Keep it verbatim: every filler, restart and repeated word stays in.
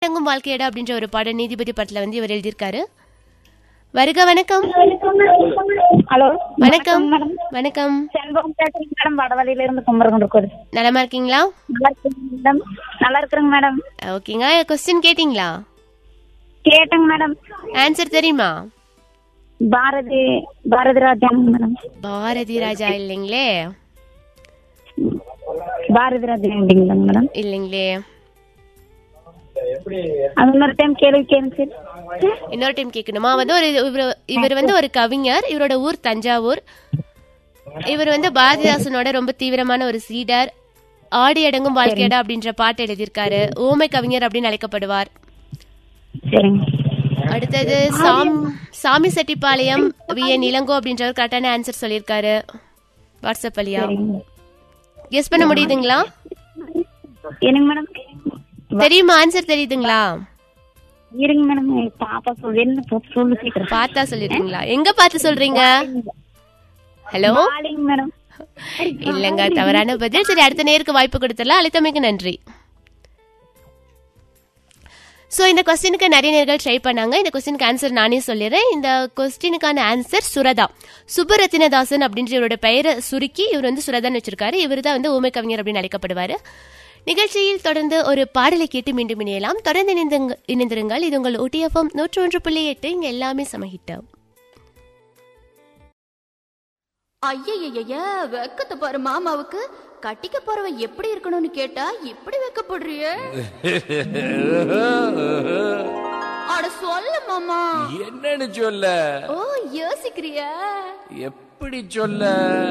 அடங்கும் வாழ்க்கையடா அப்படின்ற ஒரு பாடல் நீதிபதி படத்துல வந்து இவர் எழுதியிருக்காரு. வருக வணக்கம். ஹலோ வணக்கம். வணக்கம். செல்வம் பேசுறேன் மேடம், வடவழியில இருந்து குமரகுண்டு கோடு. நலமா இருக்கீங்களா? நல்லா இருக்கேங்க மேடம். நல்லா இருக்கிறேங்க மேடம். ஓகேங்க. கொஸ்டின் கேட்டீங்களா? கேட்டேங்க மேடம். ஆன்சர் தெரியுமா? பாரதி பாரதி ராஜா மேடம். பாரதி ராஜா இல்லைங்களே. பாரதி ராஜா இல்லைங்களா மேடம்? இல்லைங்களே. அது இன்னொரு டைம் கேள்வி கேளுங்க. இன்னொரு டைம் கேட்கணுமா? வந்து ஒரு இவர் வந்து ஒரு கவிஞர். இவரோட ஊர் தஞ்சாவூர். இவர் வந்து பாரதிதாசனோட ரொம்ப தீவிரமான ஒரு சீடர். ஆடி அடங்கும் வாழ்க்கையடா அப்படின்ற பாட்டு எழுதியிருக்காரு. ஊமை கவிஞர் அப்படின்னு அழைக்கப்படுவார். அடுத்தது சாம் சாமி செட்டிப்பாளையம் வி என் இளங்கோ அப்படின்றவர் கரெக்டான ஆன்சர் சொல்லியிருக்காரு. வாட்ஸ்அப் வழியா கெஸ் பண்ண முடியுதுங்களா? என்னங்க மேடம்? தெரியுமா? ஆன்சர் தெரியுதுங்களா? இருங்க மேடம், பாப்பா சொல்லு. என்ன சொல்லு சீக்கிரம். பார்த்தா சொல்லிடுறீங்களா? எங்க பார்த்து சொல்றீங்க? Hello madam. இல்லங்க, தவறான பதில். சரி, அடுத்த நேருக்கு வாய்ப்பு கொடுத்துடலாம். அழைத்தமைக்கு நன்றி. ஸோ இந்த கொஸ்டினுக்கு நிறைய நேர்கள் ட்ரை பண்ணாங்க. இந்த கொஸ்டினுக்கு ஆன்சர் நானே சொல்லிடுறேன். இந்த கொஸ்டினுக்கான ஆன்சர் சுரதா. சுப்பரத்தினதாசன் அப்படின்ற இவரோட பெயரை சுருக்கி இவர் வந்து சுரதான்னு வச்சிருக்காரு. இவர் தான் வந்து ஊமை கவிஞர் அப்படின்னு அழைக்கப்படுவார். நிகழ்ச்சியில் தொடர்ந்து ஒரு பாடலை கேட்டு மீண்டும் இணையலாம். தொடர்ந்து இணைந்திருங்கள். இது உங்கள் ஊட்டி எஃப்எம் நூற்று ஒன்று புள்ளி எட்டு. இங்க எல்லாமே சமஹிட்ட. ஐயய்ய வெக்கத்தை பாரு மாமாவுக்கு. கட்டிக்க போறவ எப்படி இருக்கணும்னு கேட்டா இப்படி வெக்கப்படுறிய? அட சொல்ல மாமா. என்னன்னு சொல்ல? ஓ யோசிக்கிறியா? எப்படி சொல்ல?